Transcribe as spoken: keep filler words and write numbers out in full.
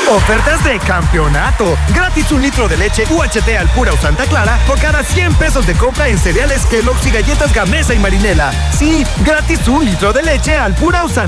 Ofertas de campeonato. Gratis un litro de leche U H T Alpura o Santa Clara por cada cien pesos de compra en cereales Kellogg's y galletas Gamesa y Marinela. Sí, gratis un litro de leche Alpura o Santa